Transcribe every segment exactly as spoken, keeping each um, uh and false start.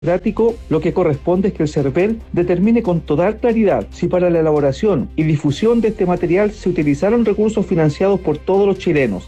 democrático, lo que corresponde es que el CERVEL determine con total claridad si para la elaboración y difusión de este material se utilizaron recursos financiados por todos los chilenos.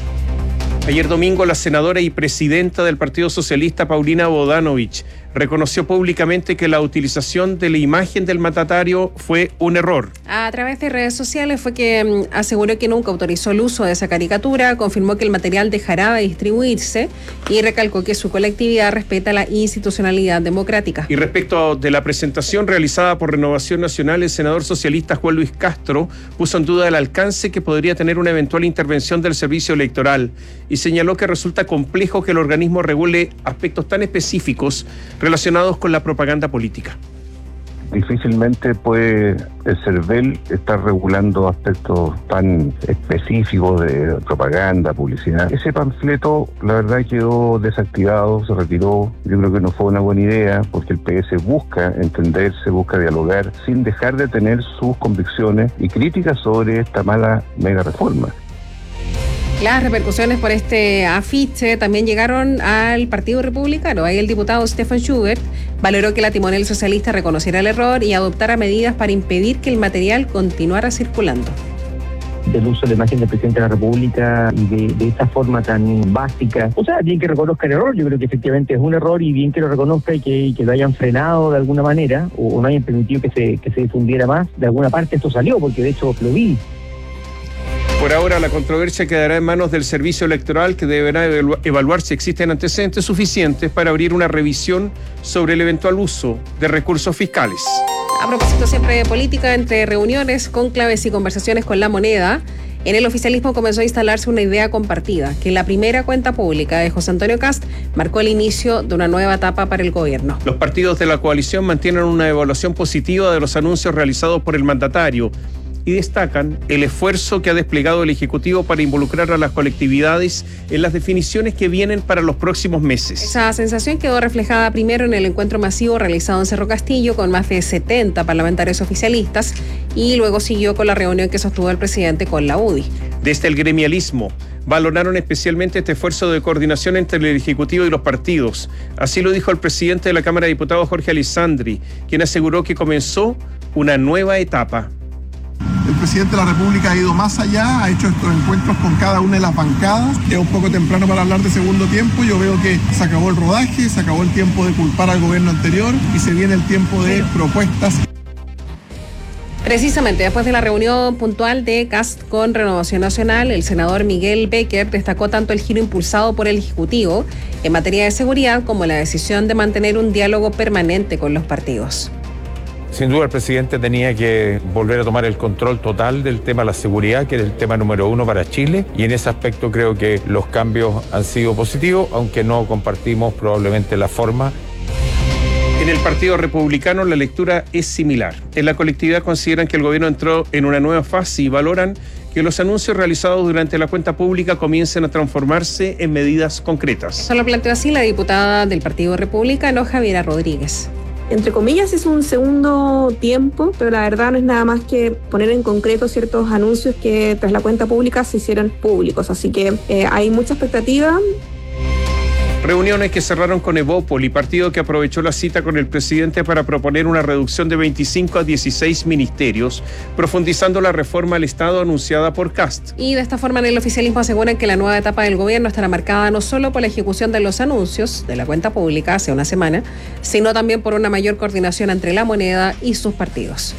Ayer domingo, la senadora y presidenta del Partido Socialista, Paulina Bodanovich, reconoció públicamente que la utilización de la imagen del mandatario fue un error. A través de redes sociales fue que um, aseguró que nunca autorizó el uso de esa caricatura, confirmó que el material dejará de distribuirse y recalcó que su colectividad respeta la institucionalidad democrática. Y respecto de la presentación realizada por Renovación Nacional, el senador socialista Juan Luis Castro puso en duda el alcance que podría tener una eventual intervención del servicio electoral y señaló que resulta complejo que el organismo regule aspectos tan específicos relacionados con la propaganda política. Difícilmente puede el CERVEL estar regulando aspectos tan específicos de propaganda, publicidad. Ese panfleto, la verdad, quedó desactivado, se retiró. Yo creo que no fue una buena idea, porque el P S busca entenderse, busca dialogar, sin dejar de tener sus convicciones y críticas sobre esta mala mega reforma. Las repercusiones por este afiche también llegaron al Partido Republicano. Ahí el diputado Stefan Schubert valoró que la timonel socialista reconociera el error y adoptara medidas para impedir que el material continuara circulando. Del uso de la imagen del presidente de la República y de, de esa forma tan básica. O sea, bien que reconozca el error, yo creo que efectivamente es un error y bien que lo reconozca y que, y que lo hayan frenado de alguna manera o, o no hayan permitido que se, que se difundiera más. De alguna parte esto salió, porque de hecho lo vi. Por ahora, la controversia quedará en manos del Servicio Electoral, que deberá evalu- evaluar si existen antecedentes suficientes para abrir una revisión sobre el eventual uso de recursos fiscales. A propósito siempre de política, entre reuniones, cónclaves y conversaciones con La Moneda, en el oficialismo comenzó a instalarse una idea compartida, que la primera cuenta pública de José Antonio Kast marcó el inicio de una nueva etapa para el gobierno. Los partidos de la coalición mantienen una evaluación positiva de los anuncios realizados por el mandatario y destacan el esfuerzo que ha desplegado el Ejecutivo para involucrar a las colectividades en las definiciones que vienen para los próximos meses. Esa sensación quedó reflejada primero en el encuentro masivo realizado en Cerro Castillo con más de setenta parlamentarios oficialistas y luego siguió con la reunión que sostuvo el presidente con la U D I. Desde el gremialismo valoraron especialmente este esfuerzo de coordinación entre el Ejecutivo y los partidos. Así lo dijo el presidente de la Cámara de Diputados, Jorge Alessandri, quien aseguró que comenzó una nueva etapa. El presidente de la República ha ido más allá, ha hecho estos encuentros con cada una de las bancadas. Es un poco temprano para hablar de segundo tiempo. Yo veo que se acabó el rodaje, se acabó el tiempo de culpar al gobierno anterior y se viene el tiempo de propuestas. Precisamente después de la reunión puntual de Kast con Renovación Nacional, el senador Miguel Becker destacó tanto el giro impulsado por el Ejecutivo en materia de seguridad como la decisión de mantener un diálogo permanente con los partidos. Sin duda el presidente tenía que volver a tomar el control total del tema de la seguridad, que es el tema número uno para Chile, y en ese aspecto creo que los cambios han sido positivos, aunque no compartimos probablemente la forma. En el Partido Republicano la lectura es similar. En la colectividad consideran que el gobierno entró en una nueva fase y valoran que los anuncios realizados durante la cuenta pública comiencen a transformarse en medidas concretas. Eso lo planteó así la diputada del Partido Republicano, Javiera Rodríguez. Entre comillas es un segundo tiempo, pero la verdad no es nada más que poner en concreto ciertos anuncios que tras la cuenta pública se hicieron públicos. Así que eh, hay mucha expectativa. Reuniones que cerraron con Evópoli, partido que aprovechó la cita con el presidente para proponer una reducción de veinticinco a dieciséis ministerios, profundizando la reforma al Estado anunciada por Kast. Y de esta forma en el oficialismo aseguran que la nueva etapa del gobierno estará marcada no solo por la ejecución de los anuncios de la cuenta pública hace una semana, sino también por una mayor coordinación entre La Moneda y sus partidos.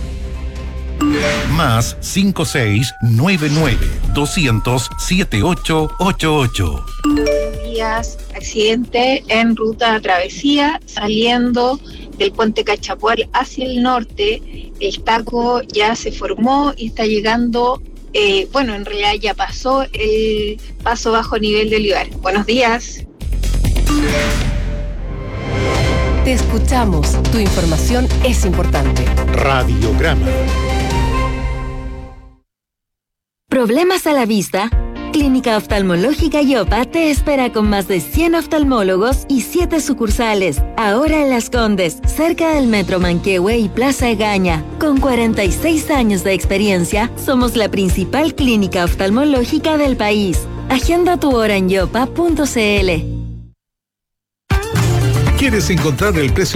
Más cinco seis nueve nueve doscientos siete ocho ocho ocho. Días, accidente en ruta travesía saliendo del puente Cachapual hacia el norte. El taco ya se formó y está llegando, eh, bueno, en realidad ya pasó el paso bajo nivel de Olivar. Buenos días. Te escuchamos, tu información es importante. Radiograma. ¿Problemas a la vista? Clínica Oftalmológica Yopa te espera con más de cien oftalmólogos y siete sucursales. Ahora en Las Condes, cerca del Metro Manquehue y Plaza Egaña. Con cuarenta y seis años de experiencia, somos la principal clínica oftalmológica del país. Agenda tu hora en yopa punto c l. ¿Quieres encontrar el precio